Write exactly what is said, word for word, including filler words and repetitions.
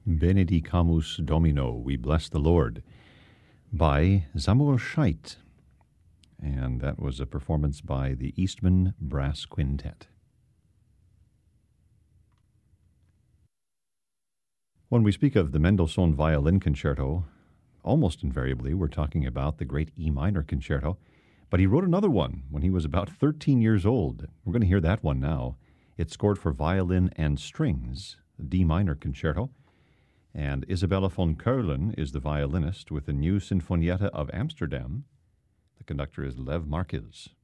Benedicamus Domino, We Bless the Lord, by Samuel Scheidt. And that was a performance by the Eastman Brass Quintet. When we speak of the Mendelssohn Violin Concerto, almost invariably we're talking about the great E minor concerto, but he wrote another one when he was about thirteen years old. We're going to hear that one now. It's scored for violin and strings, the D minor concerto. And Isabella von Keulen is the violinist with the New Sinfonietta of Amsterdam. The conductor is Lev Marquez.